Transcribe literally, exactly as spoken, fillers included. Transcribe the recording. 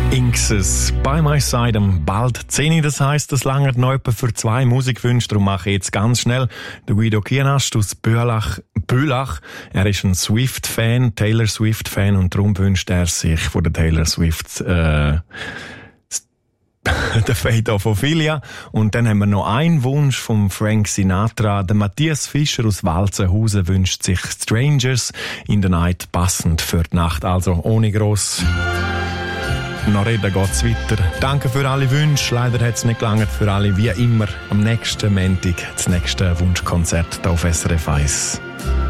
Inxes «By My Side» am bald zehn. Das heisst, das langt noch etwa für zwei Musikwünsche. Darum mache ich jetzt ganz schnell den Guido Kienast aus Bülach. Bülach. Er ist ein Swift-Fan, Taylor Swift-Fan, und darum wünscht er sich von der Taylor Swift äh, der Fate of Ophelia. Und dann haben wir noch einen Wunsch von Frank Sinatra. Der Matthias Fischer aus Walzenhausen wünscht sich «Strangers in the Night», passend für die Nacht. Also ohne gross noch reden geht's weiter. Danke für alle Wünsche. Leider hat es nicht gelangt für alle. Wie immer am nächsten Montag das nächste Wunschkonzert hier auf S R F eins.